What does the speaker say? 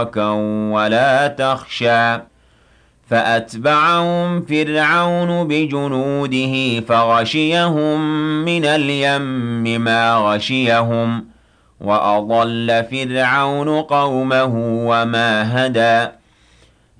ولا تخشى فأتبعهم فرعون بجنوده فغشيهم من اليم ما غشيهم وأضل فرعون قومه وما هدى